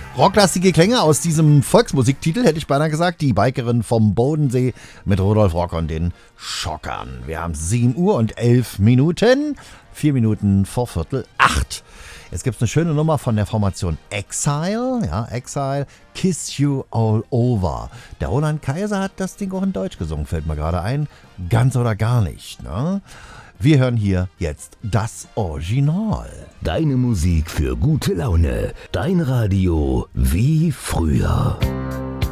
Rocklastige Klänge aus diesem Volksmusiktitel, hätte ich beinahe gesagt. Die Bikerin vom Bodensee mit Rudolf Rock und den Schockern. Wir haben 7 Uhr und 11 Minuten. 4 Minuten vor 7:45. Jetzt gibt es eine schöne Nummer von der Formation Exile. Ja, Exile, Kiss You All Over. Der Roland Kaiser hat das Ding auch in Deutsch gesungen, fällt mir gerade ein. Ganz oder gar nicht, ne? Wir hören hier jetzt das Original. Deine Musik für gute Laune. Dein Radio wie früher.